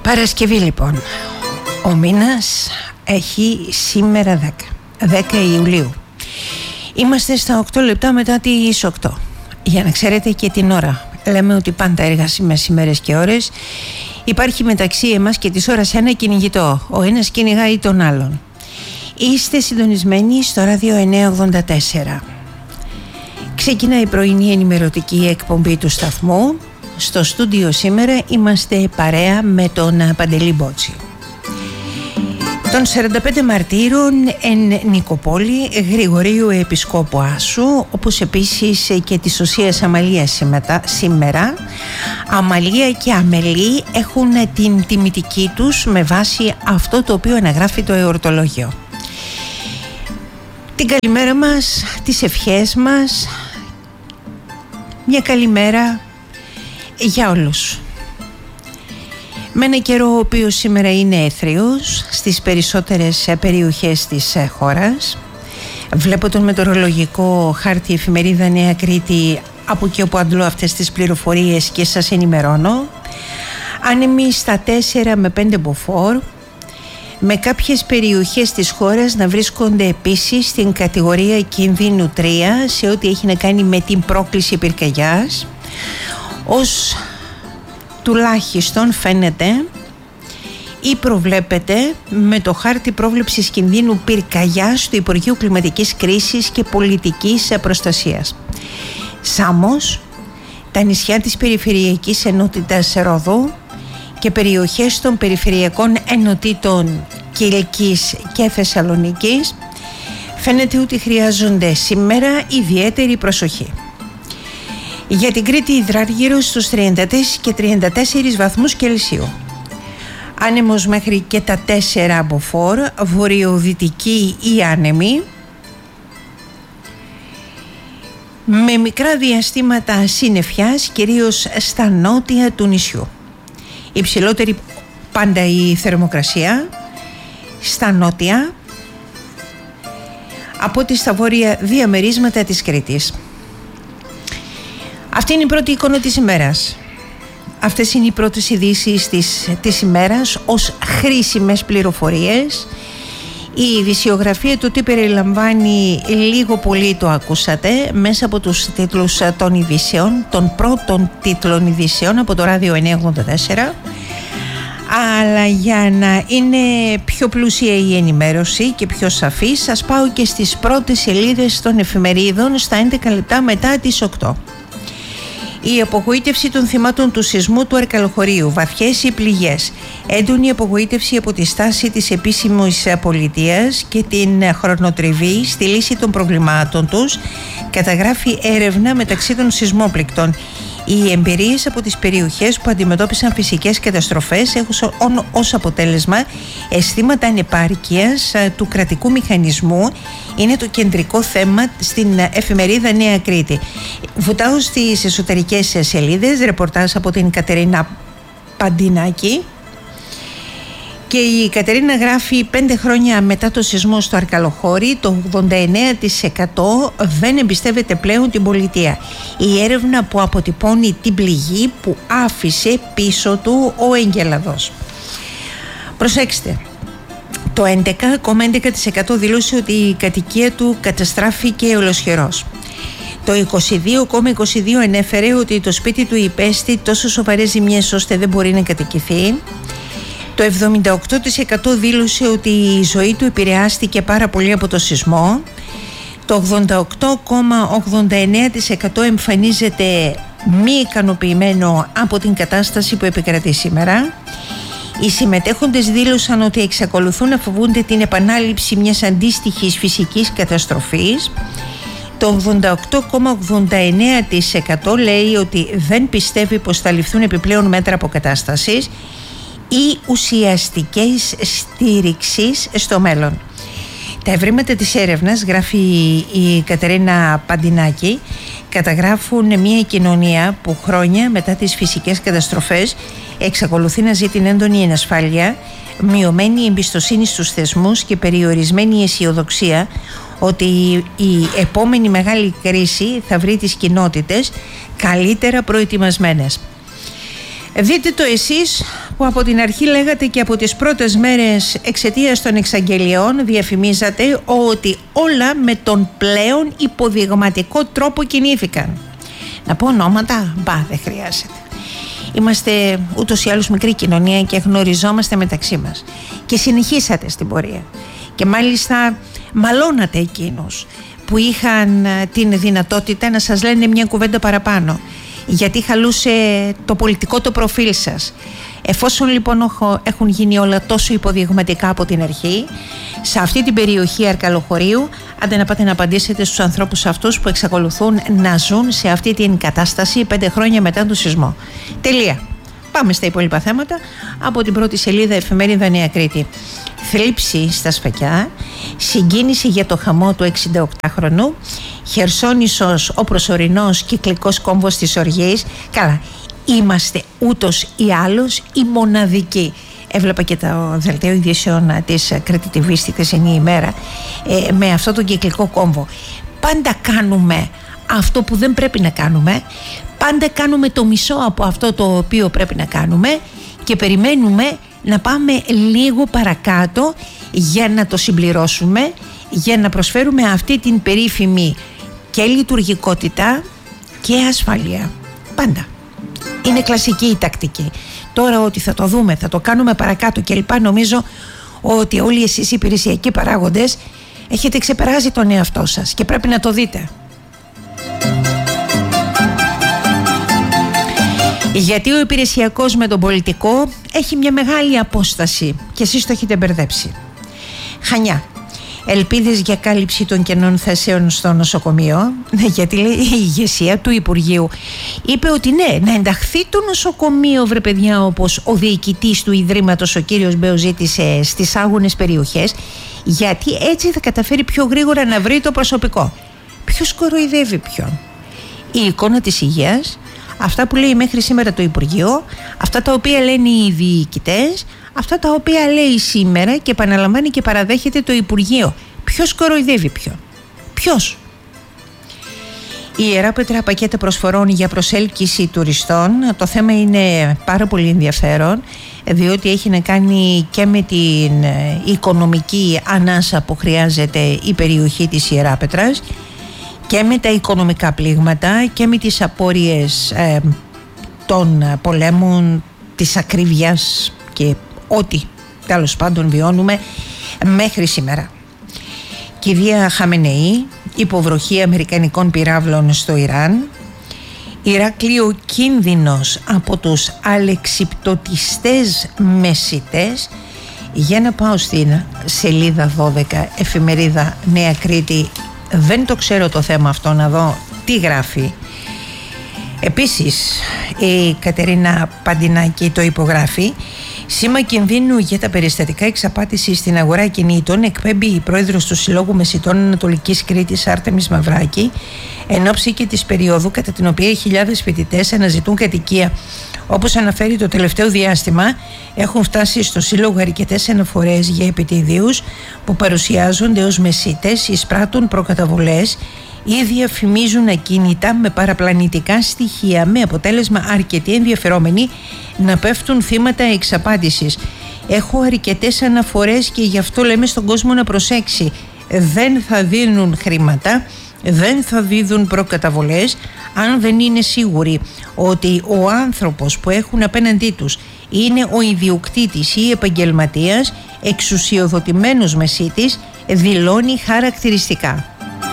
Παρασκευή λοιπόν. Ο μήνας έχει σήμερα 10 Ιουλίου. Είμαστε στα 8 λεπτά μετά τις 8. Για να ξέρετε και την ώρα. Λέμε ότι πάντα εργάσιμες ημέρες και ώρες. Υπάρχει μεταξύ εμάς και της ώρας ένα κυνηγητό. Ο ένας κυνηγάει τον άλλον. Είστε συντονισμένοι στο ράδιο 984. Ξεκινάει η πρωινή ενημερωτική εκπομπή του σταθμού. Στο στούντιο σήμερα είμαστε παρέα με τον Παντελή Μπότσι. Των 45 μαρτύρων εν Νικοπόλη, Γρηγορίου Επισκόπου Άσου, όπως επίσης και της Οσίας Αμαλίας σήμερα. Αμαλία και Αμελή έχουν την τιμητική τους με βάση αυτό το οποίο αναγράφει το εορτολόγιο. Την καλημέρα μας, τις ευχές μας, μια καλημέρα για όλους. Με ένα καιρό ο οποίος σήμερα είναι έθριος στις περισσότερες περιοχές της χώρας. Βλέπω τον μετεωρολογικό χάρτη εφημερίδα Νέα Κρήτη, από εκεί όπου αντλώ αυτές τις πληροφορίες και σας ενημερώνω. Άνεμοι στα 4 με 5 μποφόρ, με κάποιες περιοχές της χώρας να βρίσκονται επίσης στην κατηγορία κινδύνου 3 σε ό,τι έχει να κάνει με την πρόκληση πυρκαγιάς. Ως τουλάχιστον φαίνεται ή προβλέπεται με το χάρτη πρόβλεψης κινδύνου πυρκαγιάς του Υπουργείου Κλιματικής Κρίσης και Πολιτικής Προστασίας. Σάμος, τα νησιά της Περιφερειακής Ενότητας Ρόδου και περιοχές των Περιφερειακών Ενωτήτων Κιλκής και Θεσσαλονίκης φαίνεται ότι χρειάζονται σήμερα ιδιαίτερη προσοχή. Για την Κρήτη υδράργυρο στους 34 και 34 βαθμούς Κελσίου. Άνεμος μέχρι και τα 4 μποφόρ, βορειοδυτική ή άνεμη, με μικρά διαστήματα συννεφιάς, κυρίως στα νότια του νησιού. Υψηλότερη πάντα η θερμοκρασία στα νότια από ό,τι στα βόρεια διαμερίσματα της Κρήτης. Αυτή είναι η πρώτη εικόνα της ημέρας. Αυτές είναι οι πρώτες ειδήσεις της ημέρας ως χρήσιμες πληροφορίες. Η ειδησιογραφία του τι περιλαμβάνει λίγο πολύ το ακούσατε μέσα από τους τίτλους των ειδήσεων, των πρώτων τίτλων ειδήσεων από το ράδιο 984. Αλλά για να είναι πιο πλούσια η ενημέρωση και πιο σαφή, σας πάω και στις πρώτες σελίδες των εφημερίδων στα 11 λεπτά μετά τις 8. Η απογοήτευση των θυμάτων του σεισμού του Αρκαλοχωρίου, βαθιές οι πληγές, έντονη απογοήτευση από τη στάση της επίσημης πολιτείας και την χρονοτριβή στη λύση των προβλημάτων τους, καταγράφει έρευνα μεταξύ των σεισμόπληκτων. Οι εμπειρίες από τις περιοχές που αντιμετώπισαν φυσικές καταστροφές έχουν ως αποτέλεσμα αισθήματα ανεπάρκειας του κρατικού μηχανισμού. Είναι το κεντρικό θέμα στην εφημερίδα Νέα Κρήτη. Βουτάω στις εσωτερικές σελίδες, ρεπορτάζ από την Κατερίνα Παντινάκη. Και η Κατερίνα γράφει 5 χρόνια μετά το σεισμό στο Αρκαλοχώρι, το 89% δεν εμπιστεύεται πλέον την πολιτεία. Η έρευνα που αποτυπώνει την πληγή που άφησε πίσω του ο Εγκελαδός. Προσέξτε, το 11,11% δήλωσε ότι η κατοικία του καταστράφηκε ολοσχερός. Το 22,22% ενέφερε ότι το σπίτι του υπέστη τόσο σοβαρές ζημιές ώστε δεν μπορεί να κατοικηθεί. Το 78% δήλωσε ότι η ζωή του επηρεάστηκε πάρα πολύ από το σεισμό. Το 88,89% εμφανίζεται μη ικανοποιημένο από την κατάσταση που επικρατεί σήμερα. Οι συμμετέχοντες δήλωσαν ότι εξακολουθούν να φοβούνται την επανάληψη μιας αντίστοιχης φυσικής καταστροφής. Το 88,89% λέει ότι δεν πιστεύει πως θα ληφθούν επιπλέον μέτρα αποκατάστασης ή ουσιαστικές στήριξης στο μέλλον. Τα ευρήματα της έρευνας, γράφει η Κατερίνα Παντινάκη, καταγράφουν μια κοινωνία που χρόνια μετά τις φυσικές καταστροφές εξακολουθεί να ζει την έντονη ανασφάλεια, μειωμένη εμπιστοσύνη στους θεσμούς και περιορισμένη αισιοδοξία ότι η επόμενη μεγάλη κρίση θα βρει τις κοινότητες καλύτερα προετοιμασμένες. Δείτε το εσείς που από την αρχή λέγατε και από τις πρώτες μέρες εξαιτίας των εξαγγελιών διαφημίζατε ότι όλα με τον πλέον υποδειγματικό τρόπο κινήθηκαν. Να πω ονόματα? Δεν χρειάζεται. Είμαστε ούτως ή άλλως μικρή κοινωνία και γνωριζόμαστε μεταξύ μας. Και συνεχίσατε στην πορεία. Και μάλιστα μαλώνατε εκείνους που είχαν την δυνατότητα να σας λένε μια κουβέντα παραπάνω, γιατί χαλούσε το πολιτικό το προφίλ σας. Εφόσον λοιπόν έχουν γίνει όλα τόσο υποδειγματικά από την αρχή, σε αυτή την περιοχή Αρκαλοχωρίου, άντε να πάτε να απαντήσετε στους ανθρώπους αυτούς που εξακολουθούν να ζουν σε αυτή την κατάσταση 5 χρόνια μετά τον σεισμό. Τελεία. Πάμε στα υπόλοιπα θέματα από την πρώτη σελίδα εφημερίδα Νέα Κρήτη. Θλίψη στα Σφακιά, συγκίνηση για το χαμό του 68χρονου, Χερσόνησος ο προσωρινός κυκλικός κόμβος της οργής. Καλά, είμαστε ούτως ή άλλως οι μοναδικοί. Έβλεπα και το δελτίο ειδήσεων της Κρήτη TV στη χθεσινή ημέρα με αυτό το κυκλικό κόμβο. Πάντα κάνουμε αυτό που δεν πρέπει να κάνουμε, πάντα κάνουμε το μισό από αυτό το οποίο πρέπει να κάνουμε και περιμένουμε να πάμε λίγο παρακάτω για να το συμπληρώσουμε, για να προσφέρουμε αυτή την περίφημη και λειτουργικότητα και ασφάλεια. Πάντα. Είναι κλασική η τακτική. Τώρα ότι θα το δούμε, θα το κάνουμε παρακάτω κλπ. Νομίζω ότι όλοι εσείς οι υπηρεσιακοί παράγοντες έχετε ξεπεράσει τον εαυτό σας και πρέπει να το δείτε. Γιατί ο υπηρεσιακός με τον πολιτικό έχει μια μεγάλη απόσταση και εσείς το έχετε μπερδέψει. Χανιά. Ελπίδες για κάλυψη των κενών θέσεων στο νοσοκομείο, γιατί λέει η ηγεσία του Υπουργείου είπε ότι ναι, να ενταχθεί το νοσοκομείο, βρε παιδιά, όπως ο διοικητής του Ιδρύματος ο κύριος Μπέο ζήτησε, στις άγονες περιοχές, γιατί έτσι θα καταφέρει πιο γρήγορα να βρει το προσωπικό. Ποιος κοροϊδεύει ποιον? Η εικόνα της υγείας, αυτά που λέει μέχρι σήμερα το Υπουργείο, αυτά τα οποία λένε οι διοικητές, αυτά τα οποία λέει σήμερα και επαναλαμβάνει και παραδέχεται το Υπουργείο. Ποιος κοροϊδεύει ποιον? Ποιος? Η Ιεράπετρα πακέτα προσφορών για προσέλκυση τουριστών. Το θέμα είναι πάρα πολύ ενδιαφέρον, διότι έχει να κάνει και με την οικονομική ανάσα που χρειάζεται η περιοχή της Ιεράπετρας και με τα οικονομικά πλήγματα και με τις απόρριες των πολέμων, της ακρίβειας και ό,τι τέλος πάντων βιώνουμε μέχρι σήμερα. Κηδεία Χαμενεή, υποβροχή αμερικανικών πυράβλων στο Ιράν. Ηράκλειο κίνδυνος από τους αλεξιπτωτιστές μεσιτές. Για να πάω στην σελίδα 12 εφημερίδα Νέα Κρήτη, δεν το ξέρω το θέμα αυτό, να δω τι γράφει. Επίσης η Κατερίνα Παντινάκη το υπογράφει. Σήμα κινδύνου για τα περιστατικά εξαπάτησης στην αγορά κινήτων εκπέμπει η πρόεδρος του Συλλόγου Μεσιτών Ανατολικής Κρήτης Άρτεμις Μαυράκη, εν ώψη και της περίοδου κατά την οποία χιλιάδες φοιτητές αναζητούν κατοικία. Όπως αναφέρει το τελευταίο διάστημα, έχουν φτάσει στο Σύλλογο αρκετές αναφορές για επιτιδίους που παρουσιάζονται ως μεσίτες, εισπράττουν προκαταβολές ή διαφημίζουν ακίνητα με παραπλανητικά στοιχεία, με αποτέλεσμα αρκετοί ενδιαφερόμενοι να πέφτουν θύματα εξαπάτησης. Έχω αρκετές αναφορές και γι' αυτό λέμε στον κόσμο να προσέξει. Δεν θα δίνουν χρήματα, δεν θα δίδουν προκαταβολές αν δεν είναι σίγουροι ότι ο άνθρωπος που έχουν απέναντί τους είναι ο ιδιοκτήτης ή επαγγελματίας εξουσιοδοτημένος μεσίτης, δηλώνει χαρακτηριστικά.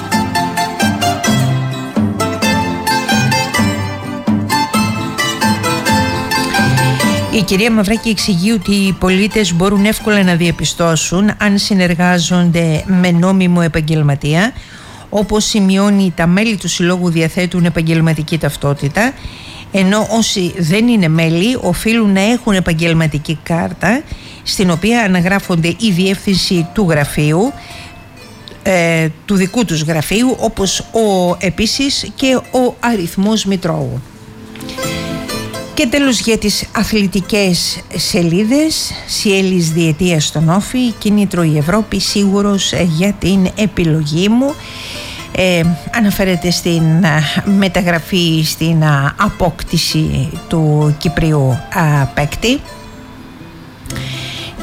Η κυρία Μαυράκη εξηγεί ότι οι πολίτες μπορούν εύκολα να διαπιστώσουν αν συνεργάζονται με νόμιμο επαγγελματία. Όπως σημειώνει, τα μέλη του Συλλόγου διαθέτουν επαγγελματική ταυτότητα, ενώ όσοι δεν είναι μέλη οφείλουν να έχουν επαγγελματική κάρτα, στην οποία αναγράφονται η διεύθυνση του γραφείου, του δικού τους γραφείου, όπως επίσης και ο αριθμός μητρώου. Και τέλος για τις αθλητικές σελίδες, Σιέλης διετία στον Όφη, κίνητρο η Ευρώπη, σίγουρος για την επιλογή μου. Αναφέρεται στην μεταγραφή, στην απόκτηση του Κυπρίου παίκτη.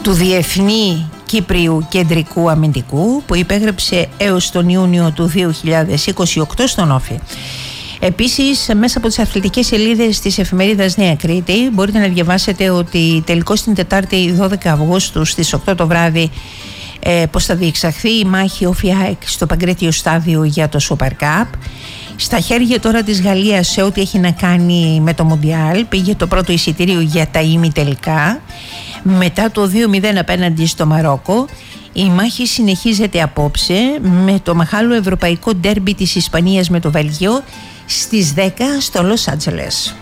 του Διεθνή Κύπριου Κεντρικού Αμυντικού, που υπέγραψε έως τον Ιούνιο του 2028 στον Όφη. Επίσης, μέσα από τις αθλητικές σελίδες της εφημερίδας Νέα Κρήτη μπορείτε να διαβάσετε ότι τελικώς την Τετάρτη 12 Αυγούστου στις 8 το βράδυ πως θα διεξαχθεί η μάχη Όφη-ΑΕΚ στο Παγκρέτιο Στάδιο για το Super Cup. Στα χέρια τώρα της Γαλλίας σε ό,τι έχει να κάνει με το Μουντιάλ πήγε το πρώτο εισιτήριο για τα ημιτελικά. Μετά το 2-0 απέναντι στο Μαρόκο, η μάχη συνεχίζεται απόψε με το μεγάλο ευρωπαϊκό ντέρμπι της Ισπανίας με το Βέλγιο στις 10 στο Λος Άντζελες.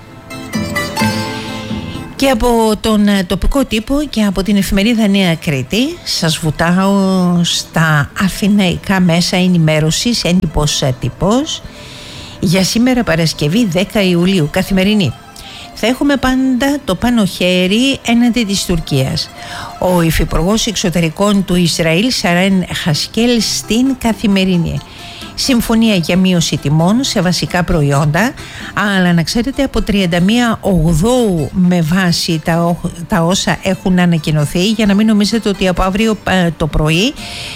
Και από τον τοπικό τύπο και από την εφημερίδα Νέα Κρήτη σας βουτάω στα αθηναϊκά μέσα ενημέρωσης, έντυπος τύπος, για σήμερα Παρασκευή 10 Ιουλίου, καθημερινή. Θα έχουμε πάντα το πάνω χέρι έναντι της Τουρκίας. Ο υφυπουργός εξωτερικών του Ισραήλ Σαρέν Χασκέλ στην καθημερινή. Συμφωνία για μείωση τιμών σε βασικά προϊόντα, αλλά να ξέρετε από 31 Οκτώβρη με βάση τα όσα έχουν ανακοινωθεί, για να μην νομίζετε ότι από αύριο το πρωί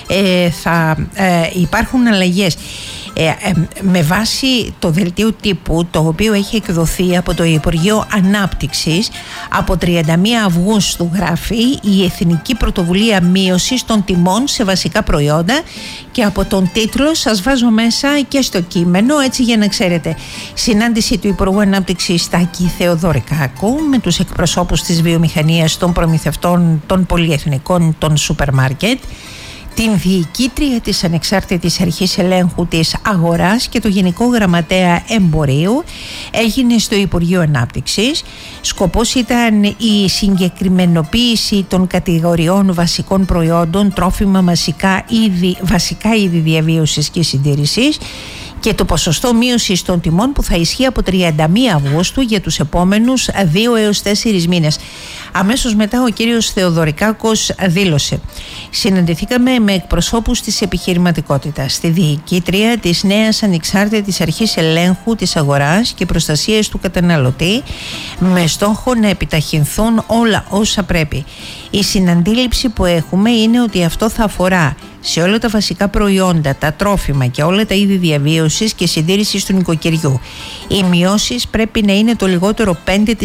θα υπάρχουν αλλαγές. Με βάση το δελτίο τύπου, το οποίο έχει εκδοθεί από το Υπουργείο Ανάπτυξης, από 31 Αυγούστου γράφει η Εθνική Πρωτοβουλία Μείωσης των Τιμών σε βασικά προϊόντα, και από τον τίτλο σας βάζω μέσα και στο κείμενο, έτσι για να ξέρετε. Συνάντηση του Υπουργού Ανάπτυξης Τάκη Θεοδωρικάκου με τους εκπροσώπους της βιομηχανίας, των προμηθευτών, των πολυεθνικών, των σούπερ μάρκετ, την διοικήτρια της Ανεξάρτητης Αρχής Ελέγχου της Αγοράς και το Γενικό Γραμματέα Εμπορίου. Έγινε στο Υπουργείο Ανάπτυξης. Σκοπός ήταν η συγκεκριμενοποίηση των κατηγοριών βασικών προϊόντων, τρόφιμα, βασικά είδη διαβίωσης και συντήρησης, και το ποσοστό μείωσης των τιμών που θα ισχύει από 31 Αυγούστου για τους επόμενους 2 έως 4 μήνες. Αμέσως μετά ο κύριος Θεοδωρικάκος δήλωσε: συναντηθήκαμε με εκπροσώπους της επιχειρηματικότητας, τη διοικήτρια της νέας Ανεξάρτητης Αρχής Ελέγχου της Αγοράς και Προστασίας του Καταναλωτή, με στόχο να επιταχυνθούν όλα όσα πρέπει. Η συναντήληψη που έχουμε είναι ότι αυτό θα αφορά σε όλα τα βασικά προϊόντα, τα τρόφιμα και όλα τα είδη διαβίωσης και συντήρησης του νοικοκυριού. Οι μειώσεις πρέπει να είναι το λιγότερο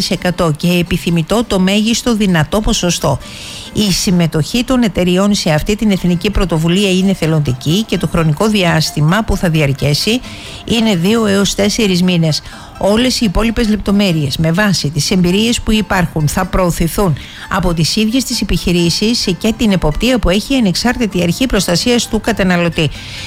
5% και επιθυμητό το μέγιστο δυνατό ποσοστό. Η συμμετοχή των εταιριών σε αυτή την εθνική πρωτοβουλία είναι θελοντική και το χρονικό διάστημα που θα διαρκέσει είναι 2 έως 4 μήνες. Όλες οι υπόλοιπες λεπτομέρειες με βάση τις εμπειρίες που υπάρχουν θα προωθηθούν από τις ίδιες τις επιχειρήσεις και την εποπτεία που έχει η Ανεξάρτητη Αρχή Προστασίας του Καταναλωτή.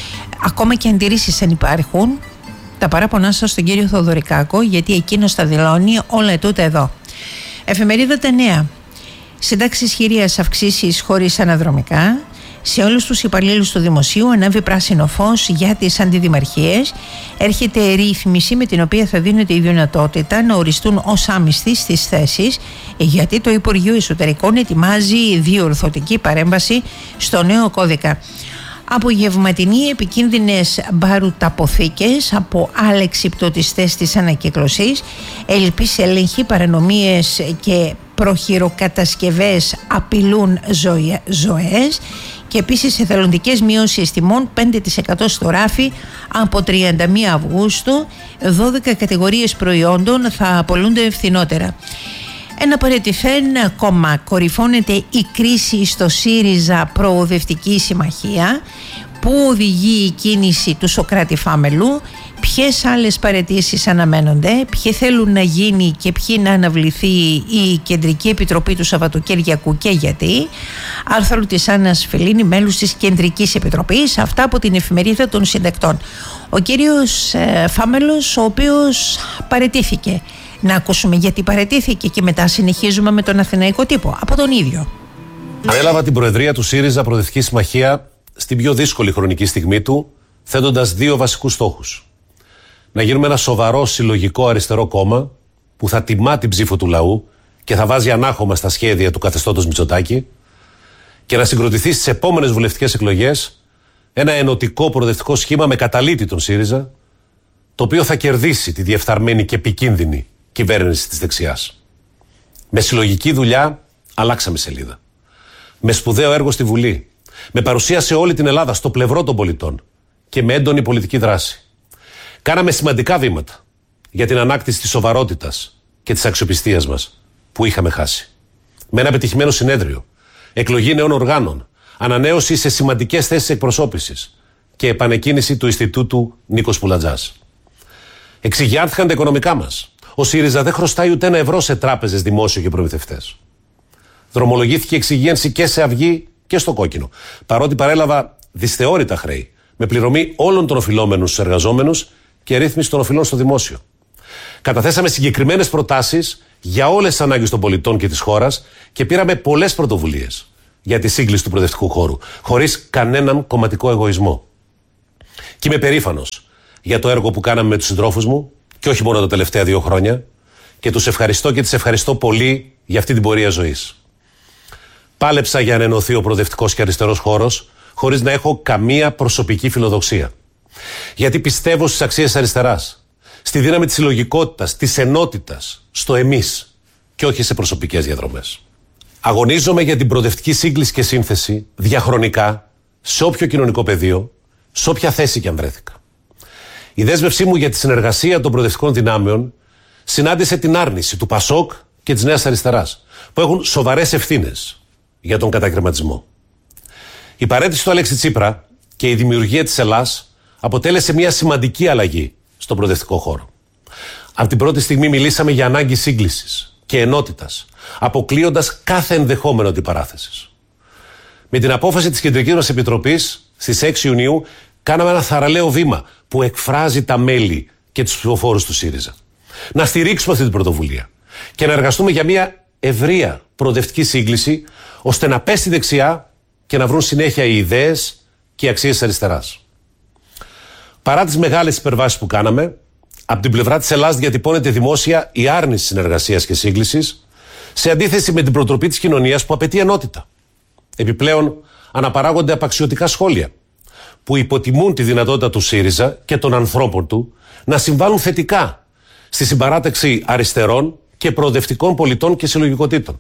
Ακόμα και αντιρρήσεις αν υπάρχουν, τα παράπονά σας στον κύριο Θεοδωρικάκο, γιατί εκείνος τα δηλώνει όλα ετούτα εδώ. Εφημερίδα Τα Νέα. Συντάξεις χειρίας αυξήσεις χωρίς αναδρομικά. Σε όλους τους υπαλλήλους του Δημοσίου ανάβει πράσινο φως για τις αντιδημαρχίες. Έρχεται ρύθμιση με την οποία θα δίνεται η δυνατότητα να οριστούν ως άμυστοι στις θέσεις, γιατί το Υπουργείο Εσωτερικών ετοιμάζει διορθωτική παρέμβαση στο νέο κώδικα. Απογευματινή επικίνδυνες μπαρουταποθήκες από αλεξιπτωτιστές της ανακύκλωσης, ελλειπής έλεγχη, παρανομίες και προχειροκατασκευές απειλούν ζωές, και επίσης εθελοντικές μειώσεις τιμών 5% στο ράφι από 31 Αυγούστου. 12 κατηγορίες προϊόντων θα απολούνται φθηνότερα. Ένα παρετηθέν κόμμα. Κορυφώνεται η κρίση στο ΣΥΡΙΖΑ Προοδευτική Συμμαχία. Πού οδηγεί η κίνηση του Σωκράτη Φάμελου, ποιες άλλες παραιτήσεις αναμένονται, ποιοι θέλουν να γίνει και ποιοι να αναβληθεί η Κεντρική Επιτροπή του Σαββατοκύριακου και γιατί. Άρθρο της Άννας Φελίνη, μέλους της Κεντρικής Επιτροπής, αυτά από την εφημερίδα των συντακτών. Ο κύριος Φάμελος, ο οποίος παραιτήθηκε. Να ακούσουμε γιατί παραιτήθηκε και μετά συνεχίζουμε με τον Αθηναϊκό τύπο, από τον ίδιο. Ανέλαβα την Προεδρία του ΣΥΡΙΖΑ Προοδευτική Συμμαχία στην πιο δύσκολη χρονική στιγμή του, θέτοντας 2 βασικούς στόχους. Να γίνουμε ένα σοβαρό συλλογικό αριστερό κόμμα που θα τιμά την ψήφο του λαού και θα βάζει ανάχωμα στα σχέδια του καθεστώτος Μητσοτάκη, και να συγκροτηθεί στις επόμενες βουλευτικές εκλογές ένα ενωτικό προοδευτικό σχήμα με καταλύτη τον ΣΥΡΙΖΑ, το οποίο θα κερδίσει τη διεφθαρμένη και επικίνδυνη κυβέρνηση της δεξιάς. Με συλλογική δουλειά αλλάξαμε σελίδα. με σπουδαίο έργο στη Βουλή, με παρουσία σε όλη την Ελλάδα, στο πλευρό των πολιτών και με έντονη πολιτική δράση. Κάναμε σημαντικά βήματα για την ανάκτηση της σοβαρότητας και της αξιοπιστίας μας που είχαμε χάσει. Με ένα πετυχημένο συνέδριο, εκλογή νέων οργάνων, ανανέωση σε σημαντικές θέσεις εκπροσώπησης και επανεκκίνηση του Ινστιτούτου Νίκος Πουλατζάς. Εξηγιάνθηκαν τα οικονομικά μας. Ο ΣΥΡΙΖΑ δεν χρωστάει ούτε ένα ευρώ σε τράπεζες, δημόσιο και προμηθευτές. Δρομολογήθηκε εξυγίανση και σε αυγή και στο κόκκινο, παρότι παρέλαβα δυσθεώρητα χρέη, με πληρωμή όλων των οφειλόμενων στους εργαζόμενους και ρύθμιση των οφειλών στο δημόσιο. Καταθέσαμε συγκεκριμένες προτάσεις για όλες τις ανάγκες των πολιτών και της χώρας και πήραμε πολλές πρωτοβουλίες για τη σύγκληση του προοδευτικού χώρου, χωρίς κανέναν κομματικό εγωισμό. Και είμαι περήφανος για το έργο που κάναμε με τους συντρόφους μου, και όχι μόνο τα τελευταία 2 χρόνια, και τους ευχαριστώ και τις ευχαριστώ πολύ για αυτή την πορεία ζωής. Πάλεψα για να ενωθεί ο προοδευτικός και αριστερός χώρος, χωρίς να έχω καμία προσωπική φιλοδοξία. Γιατί πιστεύω στις αξίες της αριστεράς, στη δύναμη της συλλογικότητας, της ενότητας, στο εμείς και όχι σε προσωπικές διαδρομές. Αγωνίζομαι για την προοδευτική σύγκληση και σύνθεση διαχρονικά, σε όποιο κοινωνικό πεδίο, σε όποια θέση και αν βρέθηκα. Η δέσμευσή μου για τη συνεργασία των προοδευτικών δυνάμεων συνάντησε την άρνηση του ΠΑΣΟΚ και της Νέας Αριστεράς, που έχουν σοβαρές ευθύνες για τον κατακρεματισμό. Η παραίτηση του Αλέξη Τσίπρα και η δημιουργία της Ελλάς αποτέλεσε μια σημαντική αλλαγή στον προοδευτικό χώρο. Από την πρώτη στιγμή μιλήσαμε για ανάγκη σύγκλησης και ενότητας, αποκλείοντας κάθε ενδεχόμενο αντιπαράθεσης. Με την απόφαση της Κεντρικής μας Επιτροπής στις 6 Ιουνίου κάναμε ένα θαραλέο βήμα που εκφράζει τα μέλη και τους ψηφοφόρους του ΣΥΡΙΖΑ. Να στηρίξουμε αυτή την πρωτοβουλία και να εργαστούμε για μια ευρεία προοδευτική σύγκληση, ώστε να πέσει δεξιά και να βρουν συνέχεια οι ιδέες και οι αξίες της αριστεράς. Παρά τις μεγάλες υπερβάσεις που κάναμε, από την πλευρά της Ελλάδας διατυπώνεται δημόσια η άρνηση συνεργασίας και σύγκλησης, σε αντίθεση με την προτροπή της κοινωνίας που απαιτεί ενότητα. Επιπλέον, αναπαράγονται απαξιωτικά σχόλια που υποτιμούν τη δυνατότητα του ΣΥΡΙΖΑ και των ανθρώπων του να συμβάλλουν θετικά στη συμπαράταξη αριστερών και προοδευτικών πολιτών και συλλογικοτήτων.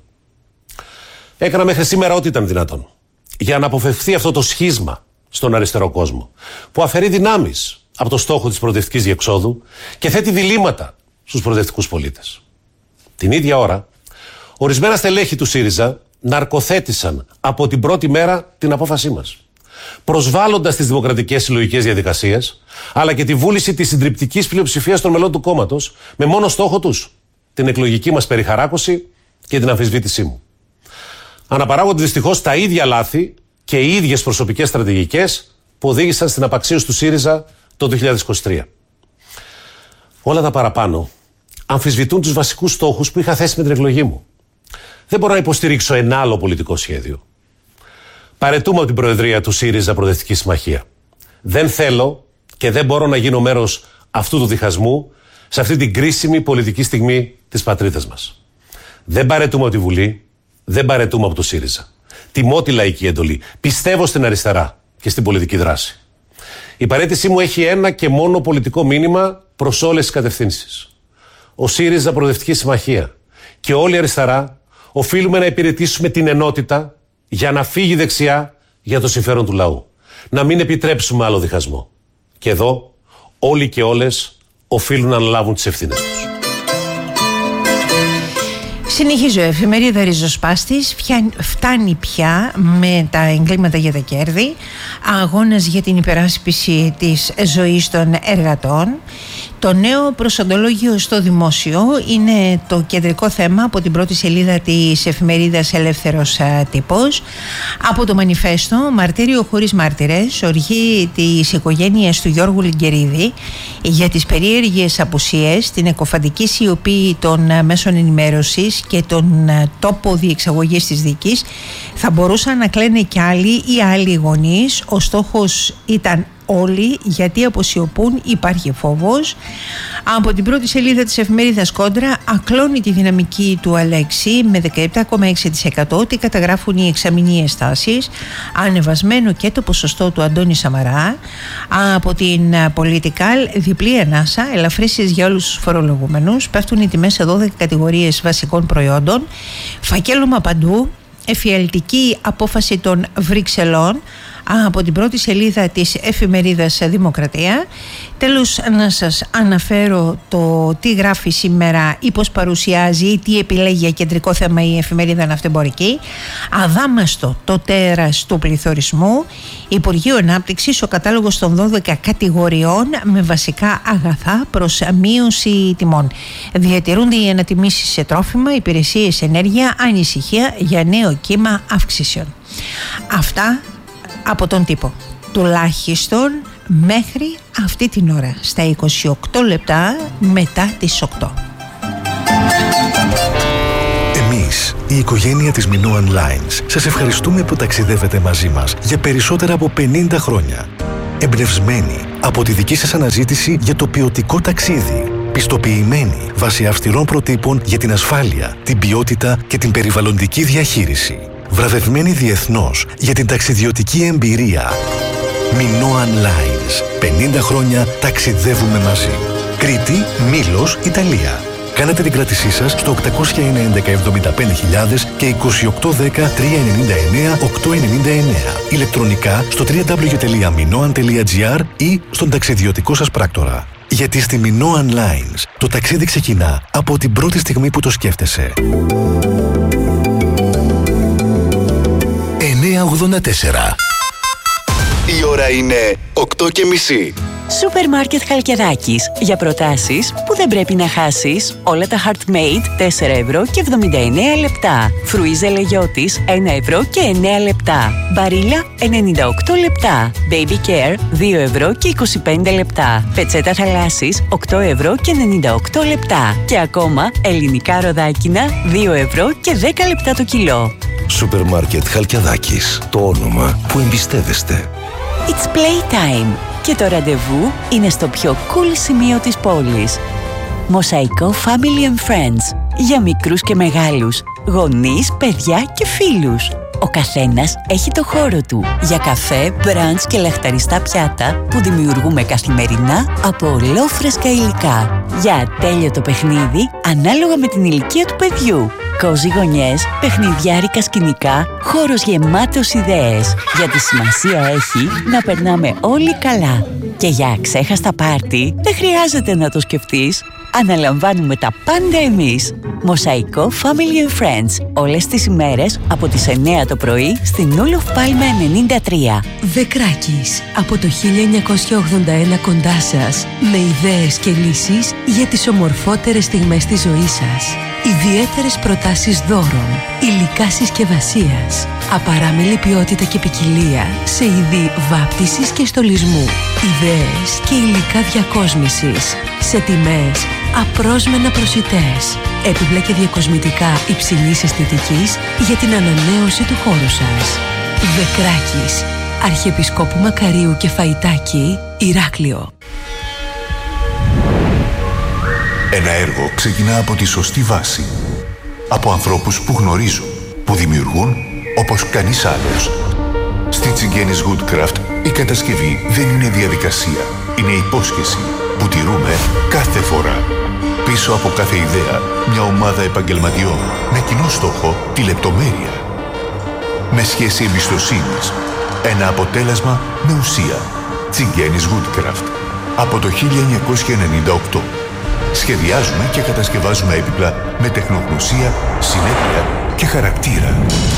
Έκανα μέχρι σήμερα ό,τι ήταν δυνατόν για να αποφευχθεί αυτό το σχίσμα στον αριστερό κόσμο, που αφαιρεί δυνάμεις από το στόχο της προοδευτικής διεξόδου και θέτει διλήμματα στους προοδευτικούς πολίτες. Την ίδια ώρα, ορισμένα στελέχη του ΣΥΡΙΖΑ ναρκοθέτησαν από την πρώτη μέρα την απόφασή μας, προσβάλλοντας τις δημοκρατικές συλλογικές διαδικασίες, αλλά και τη βούληση της συντριπτικής πλειοψηφίας των μελών του κόμματος, με μόνο στόχο τους την εκλογική μας περιχαράκωση και την αμφισβήτησή μου. Αναπαράγονται δυστυχώς τα ίδια λάθη και οι ίδιες προσωπικές στρατηγικές που οδήγησαν στην απαξίωση του ΣΥΡΙΖΑ το 2023. Όλα τα παραπάνω αμφισβητούν τους βασικούς στόχους που είχα θέσει με την εκλογή μου. Δεν μπορώ να υποστηρίξω ένα άλλο πολιτικό σχέδιο. Παραιτούμε από την Προεδρία του ΣΥΡΙΖΑ Προοδευτική Συμμαχία. Δεν θέλω και δεν μπορώ να γίνω μέρος αυτού του διχασμού σε αυτή την κρίσιμη πολιτική στιγμή της πατρίδας μας. Δεν παραιτούμε από τη Βουλή, δεν παραιτούμε από το ΣΥΡΙΖΑ. Τιμώ τη λαϊκή εντολή. Πιστεύω στην αριστερά και στην πολιτική δράση. Η παραίτησή μου έχει ένα και μόνο πολιτικό μήνυμα προς όλες τις κατευθύνσεις. Ο ΣΥΡΙΖΑ Προοδευτική Συμμαχία και όλη η αριστερά οφείλουμε να υπηρετήσουμε την ενότητα για να φύγει δεξιά για το συμφέρον του λαού. Να μην επιτρέψουμε άλλο διχασμό. Και εδώ όλοι και όλες οφείλουν να αναλάβουν τις ευθύνες τους. Συνεχίζω. Η εφημερίδα Ριζοσπάστης φτάνει πια με τα εγκλήματα για τα κέρδη. Αγώνας για την υπεράσπιση της ζωής των εργατών. Το νέο προσοντολόγιο στο δημόσιο είναι το κεντρικό θέμα από την πρώτη σελίδα της εφημερίδας Ελεύθερος Τύπος. Από το μανιφέστο «Μαρτύριο χωρίς μάρτυρες», οργή της οικογένειας του Γιώργου Λιγκερίδη για τις περίεργες απουσίες, την εκοφαντική σιωπή των μέσων ενημέρωσης και τον τόπο διεξαγωγής της δίκης. Θα μπορούσαν να κλαίνε κι άλλοι ή άλλοι γονείς. Ο στόχος ήταν όλοι, γιατί αποσιωπούν, υπάρχει φόβος. Από την πρώτη σελίδα της εφημερίδας Κόντρα ακλώνει τη δυναμική του Αλέξη με 17,6% ότι καταγράφουν οι εξαμηνίες τάσεις. Ανεβασμένο και το ποσοστό του Αντώνη Σαμαρά. Από την Πολιτικάλ διπλή ανάσα, ελαφρύσεις για όλους τους φορολογούμενους. Πέφτουν οι τιμές σε 12 κατηγορίες βασικών προϊόντων. Φακέλωμα παντού. εφιαλτική απόφαση των Βρυξελών από την πρώτη σελίδα της εφημερίδας Δημοκρατία. Τέλος, να σας αναφέρω το τι γράφει σήμερα ή πώς παρουσιάζει ή τι επιλέγει για κεντρικό θέμα η εφημερίδα ναυτεμπορική. Αδάμαστο το τέρας του πληθωρισμού, Υπουργείο Ανάπτυξης, ο κατάλογος των 12 κατηγοριών με βασικά αγαθά προς μείωση τιμών. Διατηρούνται οι ανατιμήσεις σε τρόφιμα, υπηρεσίες, ενέργεια, ανησυχία για νέο κύμα αυξήσεων. Αυτά από τον τύπο, τουλάχιστον μέχρι αυτή την ώρα, στα 28 λεπτά μετά τις 8. Εμείς, η οικογένεια της Minoan Lines, σας ευχαριστούμε που ταξιδεύετε μαζί μας για περισσότερα από 50 χρόνια. Εμπνευσμένοι από τη δική σας αναζήτηση για το ποιοτικό ταξίδι. Πιστοποιημένοι βάσει αυστηρών προτύπων για την ασφάλεια, την ποιότητα και την περιβαλλοντική διαχείριση. Βραβευμένη διεθνώς για την ταξιδιωτική εμπειρία. Minoan Lines. 50 χρόνια ταξιδεύουμε μαζί. Κρήτη, Μήλος, Ιταλία. Κάνετε την κράτησή σας στο 809-75.000 και 2810-399-899. Ηλεκτρονικά στο www.minoan.gr ή στον ταξιδιωτικό σας πράκτορα. Γιατί στη Minoan Lines το ταξίδι ξεκινά από την πρώτη στιγμή που το σκέφτεσαι. 984. Η ώρα είναι 8:30. Σούπερ Μάρκετ Χαλκιδάκης. Για προτάσεις που δεν πρέπει να χάσεις. Όλα τα Heartmade 4 ευρώ και 79 λεπτά. Φρουίζε Λεγιώτης 1 ευρώ και 9 λεπτά. Μπαρίλα 98 λεπτά. Baby Care 2 ευρώ και 25 λεπτά. Πετσέτα θαλάσσης 8 ευρώ και 98 λεπτά. Και ακόμα ελληνικά ροδάκινα 2 ευρώ και 10 λεπτά το κιλό. Σούπερ Μάρκετ Χαλκιδάκης. Το όνομα που εμπιστεύεστε. It's playtime. Και το ραντεβού είναι στο πιο cool σημείο της πόλης. Μοσαϊκό Family and Friends. Για μικρούς και μεγάλους, γονείς, παιδιά και φίλους. Ο καθένας έχει το χώρο του για καφέ, μπραντς και λαχταριστά πιάτα που δημιουργούμε καθημερινά από ολόφρεσκα υλικά. Για ατέλειωτο παιχνίδι ανάλογα με την ηλικία του παιδιού. Κόζι γωνιές, παιχνιδιάρικα σκηνικά, χώρος γεμάτος ιδέες. Γιατί σημασία έχει να περνάμε όλοι καλά. Και για αξέχαστα πάρτι δεν χρειάζεται να το σκεφτείς. Αναλαμβάνουμε τα πάντα εμείς. Μοσαϊκό Family and Friends. Όλες τις ημέρες από τις 9 το πρωί στην Ούλοφ Πάλμε 93. Δεκράκης. Από το 1981 κοντά σας. Με ιδέες και λύσεις για τις ομορφότερες στιγμές της ζωής σας. Ιδιαίτερες προτάσεις δώρων. Υλικά συσκευασίας. Απαράμιλη ποιότητα και ποικιλία σε είδη βάπτισης και στολισμού. Ιδέες και υλικά διακόσμησης. Σε τιμές απρόσμενα προσιτές. Έπιπλα και διακοσμητικά υψηλής αισθητικής για την ανανέωση του χώρου σας. Δεκράκης. Αρχιεπισκόπου Μακαρίου και Φαϊτάκη, Ηράκλειο. Ένα έργο ξεκινά από τη σωστή βάση. Από ανθρώπους που γνωρίζουν, που δημιουργούν όπως κανείς άλλος. Στη Τσιγκένης Woodcraft η κατασκευή δεν είναι διαδικασία. Είναι υπόσχεση που τηρούμε κάθε φορά. Πίσω από κάθε ιδέα, μια ομάδα επαγγελματιών με κοινό στόχο τη λεπτομέρεια. Με σχέση εμπιστοσύνης. Ένα αποτέλεσμα με ουσία. Τσιγκένης Woodcraft. Από το 1998. Σχεδιάζουμε και κατασκευάζουμε έπιπλα με τεχνογνωσία, συνέπεια και χαρακτήρα.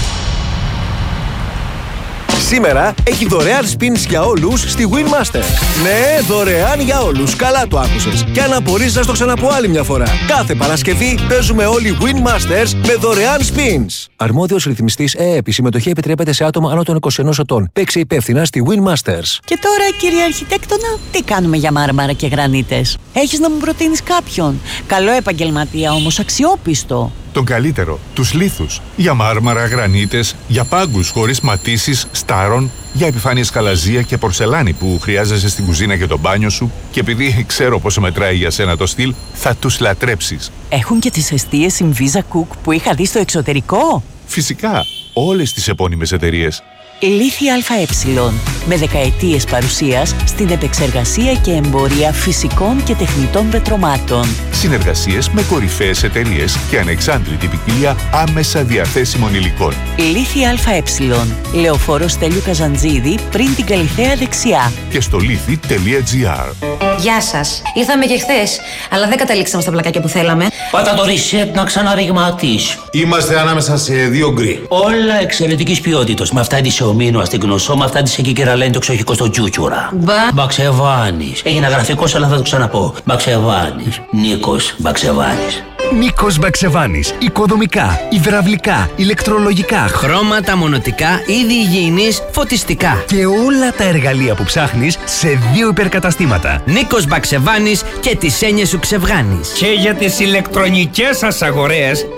Σήμερα έχει δωρεάν spins για όλους στη Winmasters. Ναι, δωρεάν για όλους. Καλά το άκουσες. Και αν απορείς να στο ξαναπώ άλλη μια φορά. Κάθε Παρασκευή παίζουμε όλοι Winmasters με δωρεάν spins. Αρμόδιος ρυθμιστής ΕΕΠ. Η συμμετοχή επιτρέπεται σε άτομα άνω των 21 ετών. Παίξε υπεύθυνα στη Winmasters. Και τώρα, κύριε Αρχιτέκτονα, τι κάνουμε για μάρμαρα και γρανίτες? Έχεις να μου προτείνεις κάποιον? Καλό επαγγελματία όμως, αξιόπιστο. Τον καλύτερο, τους λίθους. Για μάρμαρα, γρανίτες, για πάγκους χωρίς ματίσεις, στάρων, για επιφάνειες χαλαζία και πορσελάνη που χρειάζεσαι στην κουζίνα και το μπάνιο σου και επειδή ξέρω πόσο μετράει για σένα το στυλ, θα τους λατρέψεις. Έχουν και τις εστίες Inviza Cook που είχα δει στο εξωτερικό. Φυσικά, όλες τις επώνυμες εταιρείες. Λίθη ΑΕ, με δεκαετίες παρουσίας στην επεξεργασία και εμπορία φυσικών και τεχνητών πετρωμάτων. Συνεργασίες με κορυφαίες εταιρείες και ανεξάντλητη ποικιλία άμεσα διαθέσιμων υλικών. Λίθη ΑΕ, Λεωφόρος Στέλιου Καζαντζίδη, πριν την Καλιθέα δεξιά. Και στο λίθη.gr. Γεια σας. Ήρθαμε και χθες, αλλά δεν καταλήξαμε στα πλακάκια που θέλαμε. Πάτα το reset να ξαναριγματίσω. Είμαστε ανάμεσα σε δύο γκρι. Όλα εξαιρετικής ποιότητας. Με αυτά της ομίνου στην Γνωσό, με αυτά της εκεί κεραλένει το εξοχικό στο Τζούτσουρα. Μπαξεβάνης. Έγινα γραφικός, αλλά θα το ξαναπώ. Μπαξεβάνης. Νίκος Μπαξεβάνης. Νίκος Μπαξεβάνης. Οικοδομικά, υδραυλικά, ηλεκτρολογικά, χρώματα, μονοτικά, είδη υγιεινής, φωτιστικά. Και όλα τα εργαλεία που ψάχνεις σε 2 υπερκαταστήματα. Νίκος Μπαξεβάνης και τις έννοιες σου ξεβγάνεις. Και για τις ηλεκτρονικές σας αγορές,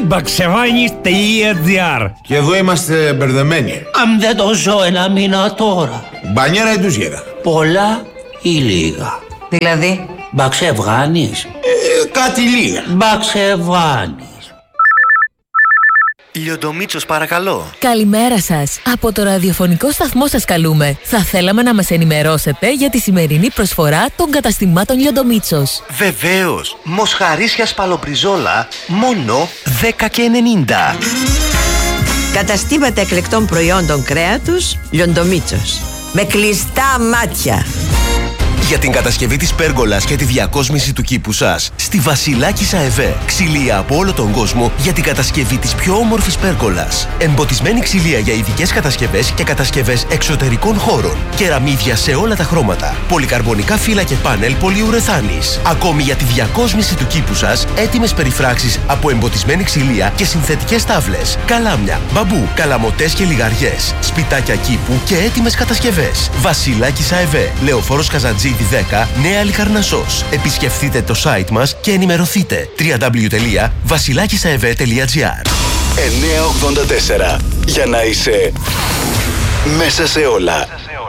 nibaksevani's.gr. Και εδώ είμαστε μπερδεμένοι. Αν δεν το ζω ένα μήνα τώρα. Μπανιέρα ή ντουζιέρα? Πολλά ή λίγα? Δηλαδή? Μπαξεβάνης. Κάτι λίγα. Μπαξεβάνης. Λιοντομίτσος, παρακαλώ. Καλημέρα σας. Από το ραδιοφωνικό σταθμό σας καλούμε. Θα θέλαμε να μας ενημερώσετε για τη σημερινή προσφορά των καταστημάτων Λιοντομίτσος. Βεβαίως. Μοσχαρίσια σπαλομπριζόλα, μόνο 10,90. Καταστήματα εκλεκτών προϊόντων κρέατος Λιοντομίτσος. Με κλειστά μάτια. Για την κατασκευή της πέργολας και τη διακόσμηση του κήπου σας, στη Βασιλάκης ΑΕΒ. Ξυλία από όλο τον κόσμο για την κατασκευή της πιο όμορφης πέργολας. Εμποτισμένη ξυλία για ειδικές κατασκευές και κατασκευές εξωτερικών χώρων. Κεραμίδια σε όλα τα χρώματα. Πολυκαρμπονικά φύλλα και πάνελ πολυουρεθάνης. Ακόμη για τη διακόσμηση του κήπου σας, έτοιμες περιφράξεις από εμποτισμένη ξυλία και συνθετικές τάβλες. Καλάμια, μπαμπού, καλαμοτές και λιγαριές. Σπιτάκια κήπου και έτοιμες κατασκευές. Βασιλάκης ΑΕΒ. Λεωφόρος Καζαντζίδη 10, Νέα Λικαρνασσός. Επισκεφτείτε το site μας και ενημερωθείτε. www.vasilakisaev.gr. 984. Για να είσαι μέσα σε όλα.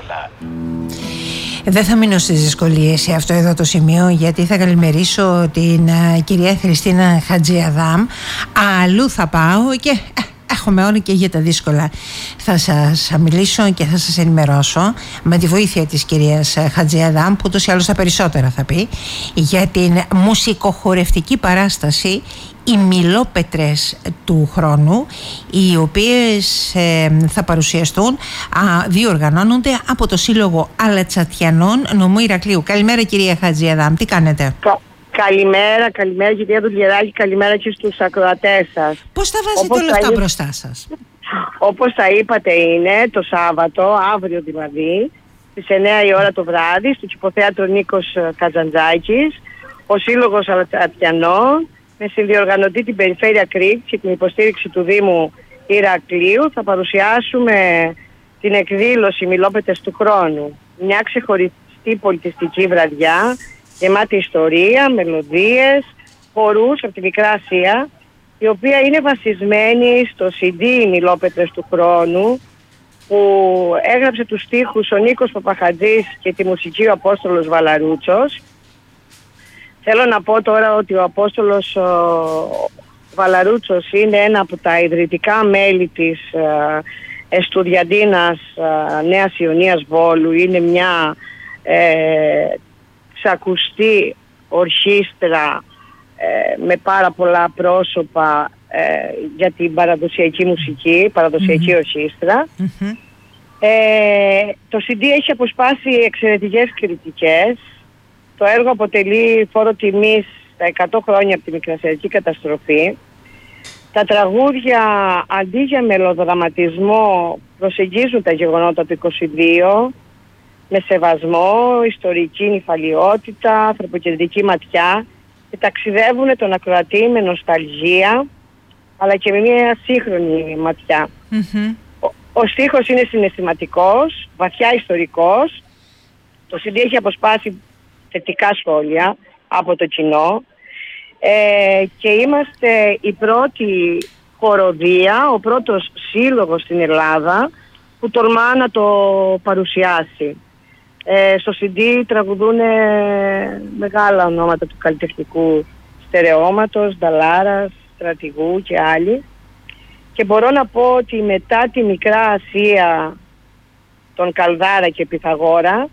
Δεν θα μείνω στις δυσκολίες σε αυτό εδώ το σημείο, γιατί θα καλημερίσω την κυρία Χριστίνα Χατζιαδάμ. Αλλού θα πάω και έχουμε όλοι και για τα δύσκολα. Θα σας μιλήσω και θα σας ενημερώσω με τη βοήθεια της κυρίας Χατζιαδάμ, που ούτως ή άλλως τα περισσότερα θα πει, για την μουσικοχορευτική παράσταση «Οι Μιλόπετρες του Χρόνου», οι οποίες θα παρουσιαστούν, διοργανώνονται από το Σύλλογο Αλατσατιανών Νομού Ηρακλείου. Καλημέρα κυρία Χατζιαδάμ, τι κάνετε? Καλημέρα κυρία Δουλγεράκη, καλημέρα και στους ακροατές σας. Πώς τα βάζετε όλα αυτά μπροστά σας? Όπως τα είπατε, είναι το Σάββατο, αύριο δηλαδή, στις 9 η ώρα το βράδυ, στο Κηποθέατρο Νίκος Καζαντζάκης, ο Σύλλογος Αλατσατιανών, με συνδιοργανωτή την Περιφέρεια Κρήτης και την υποστήριξη του Δήμου Ηρακλείου, θα παρουσιάσουμε την εκδήλωση Μιλόπετρες του Χρόνου. Μια ξεχωριστή πολιτιστική βραδιά, γεμάτη ιστορία, μελωδίες, χορούς από τη Μικρά Ασία, η οποία είναι βασισμένη στο CD Μιλόπετρες του Χρόνου, που έγραψε τους στίχους ο Νίκος Παπαχατζής και τη μουσική ο Απόστολος Βαλαρούτσος. Θέλω να πω τώρα ότι ο Απόστολος Βαλαρούτσος είναι ένα από τα ιδρυτικά μέλη της Εστουδιαντίνας Νέας Ιωνίας Βόλου. Είναι μια ξακουστή ορχήστρα με πάρα πολλά πρόσωπα για την παραδοσιακή μουσική, παραδοσιακή ορχήστρα. Το CD έχει αποσπάσει εξαιρετικές κριτικές. Το έργο αποτελεί φόρο τιμής στα 100 χρόνια από τη Μικρασιατική καταστροφή. Τα τραγούδια, αντί για μελοδραματισμό, προσεγγίζουν τα γεγονότα του 22 με σεβασμό, ιστορική νυφαλιότητα, ανθρωποκεντρική ματιά, και ταξιδεύουν τον ακροατή με νοσταλγία, αλλά και με μια σύγχρονη ματιά. Ο στίχος είναι συναισθηματικός, βαθιά ιστορικός. Το CD έχει αποσπάσει θετικά σχόλια από το κοινό και είμαστε η πρώτη χοροδία, ο πρώτος σύλλογος στην Ελλάδα που τολμά να το παρουσιάσει. Στο CD τραγουδούν μεγάλα ονόματα του καλλιτεχνικού στερεώματος, Νταλάρας, Στρατηγού και άλλοι, και μπορώ να πω ότι μετά τη Μικρά Ασία τον Καλδάρα και Πυθαγόρα,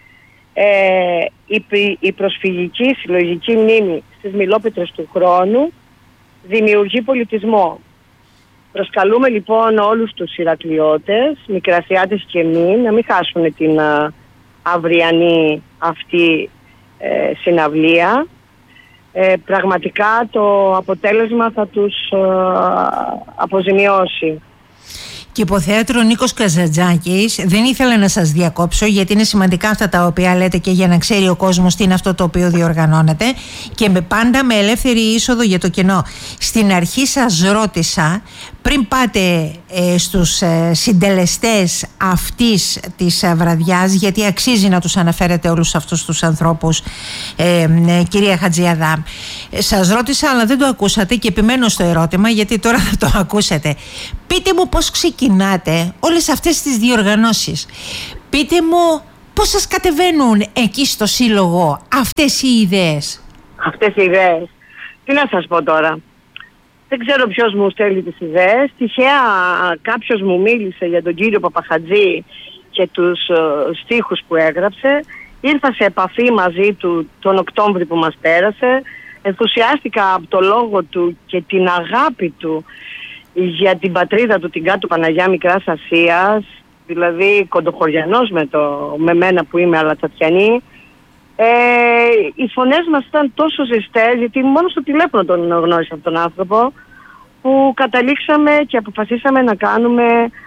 η προσφυγική συλλογική μνήμη στις Μιλόπετρες του χρόνου δημιουργεί πολιτισμό. Προσκαλούμε λοιπόν όλους τους Ηρακλειώτες, Μικρασιάτες και μη, να μην χάσουν την αυριανή αυτή συναυλία. Πραγματικά το αποτέλεσμα θα τους αποζημιώσει. Και υποθέατρο Νίκος Καζαντζάκης, δεν ήθελα να σας διακόψω γιατί είναι σημαντικά αυτά τα οποία λέτε και για να ξέρει ο κόσμος τι είναι αυτό το οποίο διοργανώνεται, και πάντα με ελεύθερη είσοδο για το κοινό. Στην αρχή σας ρώτησα, πριν πάτε στους συντελεστές αυτής της βραδιάς, γιατί αξίζει να τους αναφέρετε όλους αυτούς τους ανθρώπους, κυρία Χατζιαδάμ, σας ρώτησα αλλά δεν το ακούσατε και επιμένω στο ερώτημα γιατί τώρα θα το ακούσετε. Πείτε μου πώς ξεκινάτε όλες αυτές τις διοργανώσεις. Πείτε μου πώς σας κατεβαίνουν εκεί στο σύλλογο αυτές οι ιδέες. Αυτές οι ιδέες. Τι να σας πω τώρα. Δεν ξέρω ποιος μου στέλνει τις ιδέες. Τυχαία κάποιος μου μίλησε για τον κύριο Παπαχατζή και τους στίχους που έγραψε. Ήρθα σε επαφή μαζί του τον Οκτώβρη που μας πέρασε. Ενθουσιάστηκα από το λόγο του και την αγάπη του για την πατρίδα του, την Κάτω Παναγιά Μικράς Ασίας, δηλαδή κοντοχωριανός με μένα που είμαι αλατσατιανή. Οι φωνές μας ήταν τόσο ζεστές, γιατί μόνο στο τηλέφωνο τον γνώρισα αυτόν τον άνθρωπο, που καταλήξαμε και αποφασίσαμε να κάνουμε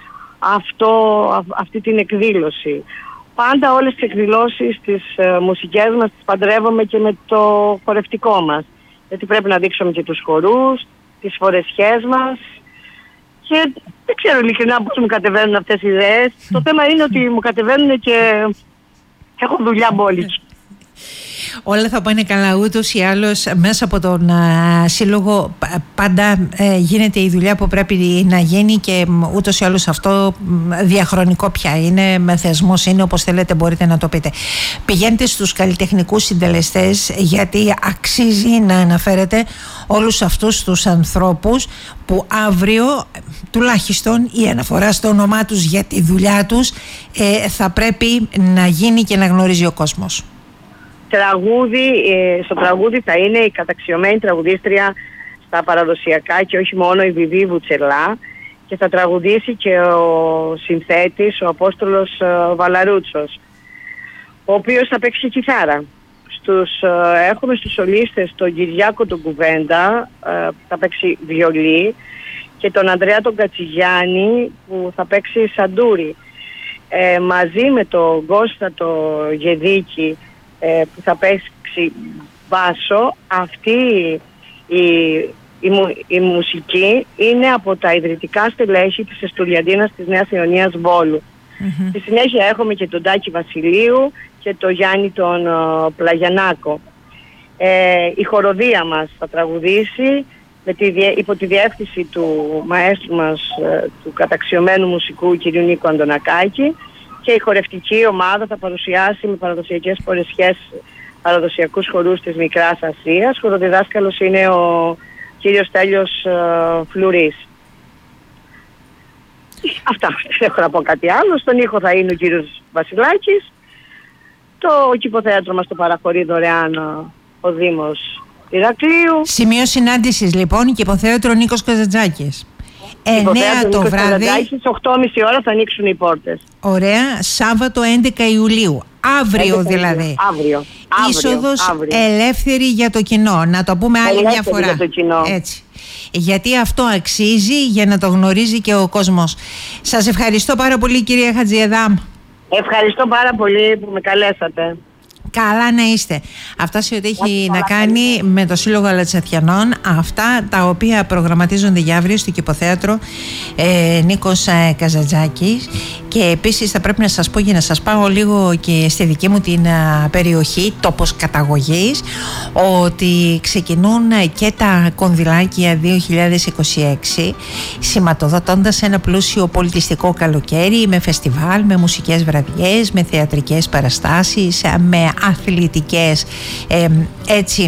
αυτή την εκδήλωση. Πάντα όλες τις εκδηλώσεις, τις μουσικές μας τις παντρεύουμε και με το χορευτικό μας, γιατί πρέπει να δείξουμε και τους χορούς, τις φορεσιές μας. Και δεν ξέρω ειλικρινά πώς μου κατεβαίνουν αυτές οι ιδέες. Το θέμα είναι ότι μου κατεβαίνουν και έχω δουλειά μπόλικη. Όλα θα πάνε καλά ούτως ή άλλως. Μέσα από τον σύλλογο πάντα γίνεται η δουλειά που πρέπει να γίνει και ούτως ή άλλως αυτό διαχρονικό πια είναι, με θεσμός είναι, όπως θέλετε μπορείτε να το πείτε. Πηγαίνετε στους καλλιτεχνικούς συντελεστές γιατί αξίζει να αναφέρετε όλους αυτούς τους ανθρώπους που αύριο τουλάχιστον η αναφορά στο όνομά τους για τη δουλειά τους θα πρέπει να γίνει και να γνωρίζει ο κόσμος. Στο τραγούδι θα είναι η καταξιωμένη τραγουδίστρια στα παραδοσιακά και όχι μόνο η Βιβί Βουτσελά, και θα τραγουδήσει και ο συνθέτης, ο Απόστολος Βαλαρούτσος, ο οποίος θα παίξει κιθάρα. Έχουμε στους σολίστες τον Κυριάκο τον Κουβέντα που θα παίξει βιολί και τον Ανδρέα τον Κατσιγιάννη που θα παίξει σαντούρι. Μαζί με τον Κώστα το Γεδίκη που θα παίξει μπάσο. Αυτή η μουσική είναι από τα ιδρυτικά στελέχη της Εστουριαντίνας της Νέας Ιωνίας Βόλου. Στη συνέχεια έχουμε και τον Τάκη Βασιλείου και τον Γιάννη τον Πλαγιανάκο. Η χοροδία μας θα τραγουδήσει υπό τη διεύθυνση του μαέστρου μας, του καταξιωμένου μουσικού κ. Νίκου Αντωνακάκη, και η χορευτική ομάδα θα παρουσιάσει με παραδοσιακές φορεσιές παραδοσιακούς χορούς της Μικράς Ασίας. Χοροδιδάσκαλος είναι ο κύριος Στέλιος Φλουρής. Αυτά, δεν έχω να πω κάτι άλλο. Στον ήχο θα είναι ο κύριος Βασιλάκης. Το κηποθέατρο μας το παραχωρεί δωρεάν ο Δήμος Ηρακλείου. Σημείο συνάντησης λοιπόν, κηποθέατρο Νίκος Καζαντζάκης. 9 το βράδυ, στις 8.30 ώρα θα ανοίξουν οι πόρτες. Ωραία, Σάββατο 11 Ιουλίου. Αύριο δηλαδή. Αύριο. Είσοδος ελεύθερη για το κοινό. Να το πούμε άλλη μια φορά. Για το κοινό. Έτσι. Γιατί αυτό αξίζει για να το γνωρίζει και ο κόσμος. Σας ευχαριστώ πάρα πολύ κυρία Χατζιαδάμ. Ευχαριστώ πάρα πολύ που με καλέσατε. Καλά να είστε. Αυτά σε ό,τι έχει να κάνει με το Σύλλογο Αλατσατιανών, αυτά τα οποία προγραμματίζονται για αύριο στο κηποθέατρο Νίκος Καζαντζάκης. Και επίσης θα πρέπει να σας πω, για να σας πάω λίγο και στη δική μου την περιοχή, τόπος καταγωγής, ότι ξεκινούν και τα κονδυλάκια 2026, σηματοδοτώντας ένα πλούσιο πολιτιστικό καλοκαίρι με φεστιβάλ, με μουσικές βραδιές, με θεατρικές παραστάσεις, με αθλητικές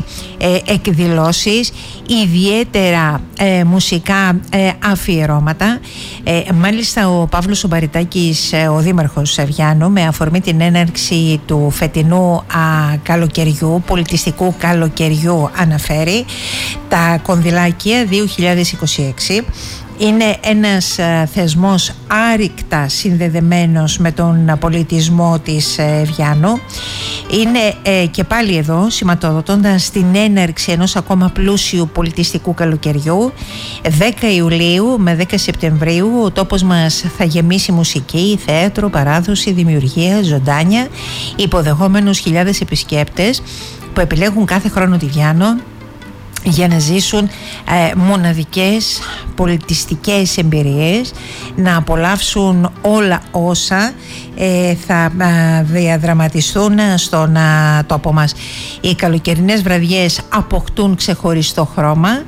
εκδηλώσεις, ιδιαίτερα μουσικά αφιερώματα. Μάλιστα ο Παύλος ο Μπαριτάκης, ο δήμαρχος Βιάνου, με αφορμή την έναρξη του φετινού καλοκαιριού, πολιτιστικού καλοκαιριού, αναφέρει τα κονδυλάκια 2026. Είναι ένας θεσμός άρρηκτα συνδεδεμένος με τον πολιτισμό της Βιάνου. Είναι και πάλι εδώ σηματοδοτώντας την έναρξη ενός ακόμα πλούσιου πολιτιστικού καλοκαιριού. 10 Ιουλίου με 10 Σεπτεμβρίου ο τόπος μας θα γεμίσει μουσική, θέατρο, παράδοση, δημιουργία, ζωντάνια, υποδεχόμενους χιλιάδες επισκέπτες που επιλέγουν κάθε χρόνο τη Βιάνο για να ζήσουν μοναδικές πολιτιστικές εμπειρίες, να απολαύσουν όλα όσα θα διαδραματιστούν στον τόπο μας. Οι καλοκαιρινές βραδιές αποκτούν ξεχωριστό χρώμα